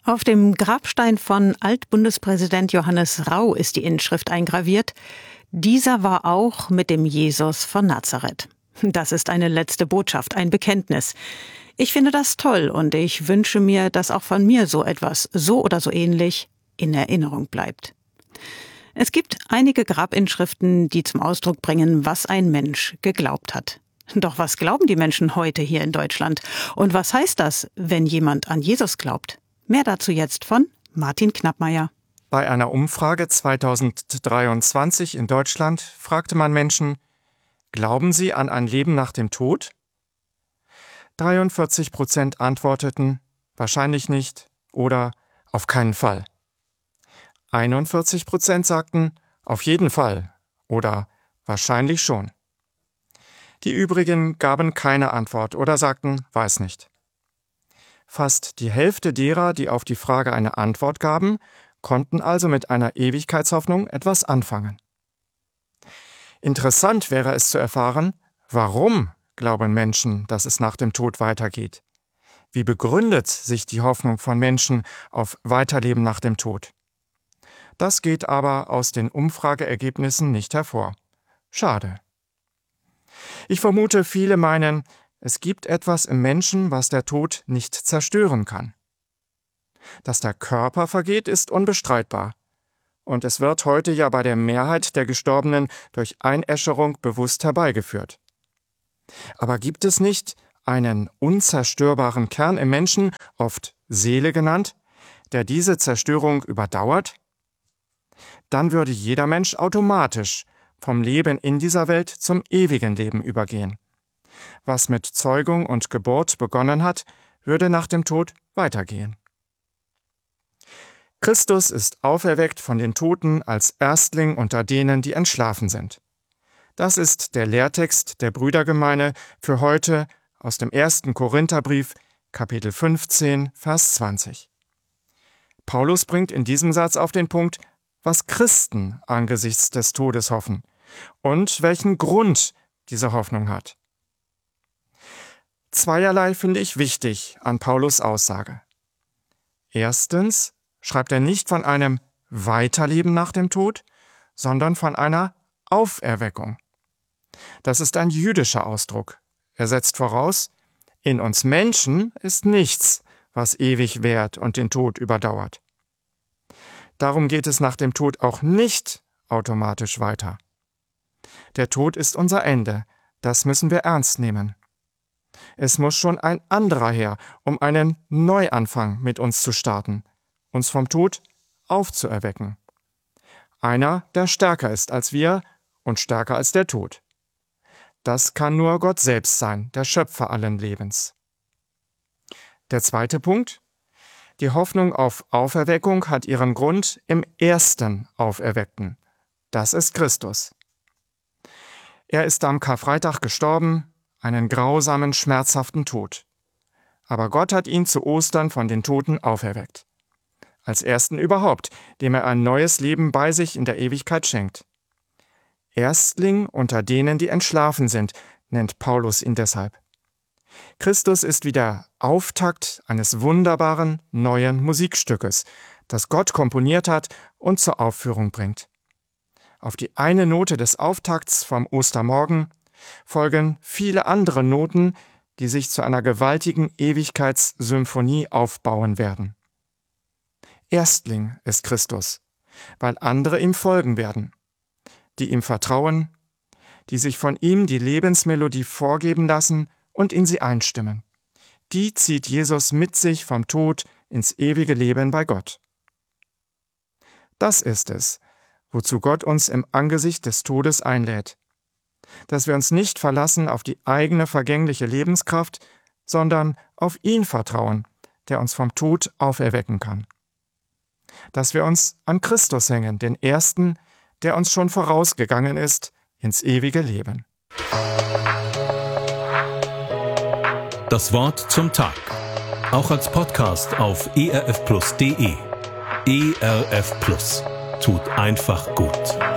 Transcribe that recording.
Auf dem Grabstein von Altbundespräsident Johannes Rau ist die Inschrift eingraviert: Dieser war auch mit dem Jesus von Nazareth. Das ist eine letzte Botschaft, ein Bekenntnis. Ich finde das toll und ich wünsche mir, dass auch von mir so etwas, so oder so ähnlich, in Erinnerung bleibt. Es gibt einige Grabinschriften, die zum Ausdruck bringen, was ein Mensch geglaubt hat. Doch was glauben die Menschen heute hier in Deutschland? Und was heißt das, wenn jemand an Jesus glaubt? Mehr dazu jetzt von Martin Knappmeier. Bei einer Umfrage 2023 in Deutschland fragte man Menschen: Glauben Sie an ein Leben nach dem Tod? 43% antworteten: wahrscheinlich nicht oder auf keinen Fall. 41% sagten: auf jeden Fall oder wahrscheinlich schon. Die übrigen gaben keine Antwort oder sagten: weiß nicht. Fast die Hälfte derer, die auf die Frage eine Antwort gaben, konnten also mit einer Ewigkeitshoffnung etwas anfangen. Interessant wäre es zu erfahren, warum glauben Menschen, dass es nach dem Tod weitergeht. Wie begründet sich die Hoffnung von Menschen auf Weiterleben nach dem Tod? Das geht aber aus den Umfrageergebnissen nicht hervor. Schade. Ich vermute, viele meinen, es gibt etwas im Menschen, was der Tod nicht zerstören kann. Dass der Körper vergeht, ist unbestreitbar. Und es wird heute ja bei der Mehrheit der Gestorbenen durch Einäscherung bewusst herbeigeführt. Aber gibt es nicht einen unzerstörbaren Kern im Menschen, oft Seele genannt, der diese Zerstörung überdauert? Dann würde jeder Mensch automatisch vom Leben in dieser Welt zum ewigen Leben übergehen. Was mit Zeugung und Geburt begonnen hat, würde nach dem Tod weitergehen. Christus ist auferweckt von den Toten als Erstling unter denen, die entschlafen sind. Das ist der Lehrtext der Brüdergemeine für heute aus dem 1. Korintherbrief, Kapitel 15, Vers 20. Paulus bringt in diesem Satz auf den Punkt, was Christen angesichts des Todes hoffen und welchen Grund diese Hoffnung hat. Zweierlei finde ich wichtig an Paulus' Aussage. Erstens schreibt er nicht von einem Weiterleben nach dem Tod, sondern von einer Auferweckung. Das ist ein jüdischer Ausdruck. Er setzt voraus, in uns Menschen ist nichts, was ewig währt und den Tod überdauert. Darum geht es nach dem Tod auch nicht automatisch weiter. Der Tod ist unser Ende, das müssen wir ernst nehmen. Es muss schon ein anderer her, um einen Neuanfang mit uns zu starten, uns vom Tod aufzuerwecken. Einer, der stärker ist als wir und stärker als der Tod. Das kann nur Gott selbst sein, der Schöpfer allen Lebens. Der zweite Punkt: Die Hoffnung auf Auferweckung hat ihren Grund im ersten Auferweckten. Das ist Christus. Er ist am Karfreitag gestorben, einen grausamen, schmerzhaften Tod. Aber Gott hat ihn zu Ostern von den Toten auferweckt. Als ersten überhaupt, dem er ein neues Leben bei sich in der Ewigkeit schenkt. Erstling unter denen, die entschlafen sind, nennt Paulus ihn deshalb. Christus ist wie der Auftakt eines wunderbaren, neuen Musikstückes, das Gott komponiert hat und zur Aufführung bringt. Auf die eine Note des Auftakts vom Ostermorgen folgen viele andere Noten, die sich zu einer gewaltigen Ewigkeitssymphonie aufbauen werden. Erstling ist Christus, weil andere ihm folgen werden, die ihm vertrauen, die sich von ihm die Lebensmelodie vorgeben lassen und in sie einstimmen. Die zieht Jesus mit sich vom Tod ins ewige Leben bei Gott. Das ist es, wozu Gott uns im Angesicht des Todes einlädt. Dass wir uns nicht verlassen auf die eigene vergängliche Lebenskraft, sondern auf ihn vertrauen, der uns vom Tod auferwecken kann. Dass wir uns an Christus hängen, den Ersten, der uns schon vorausgegangen ist, ins ewige Leben. Das Wort zum Tag. Auch als Podcast auf erfplus.de. ERF Plus. Tut einfach gut.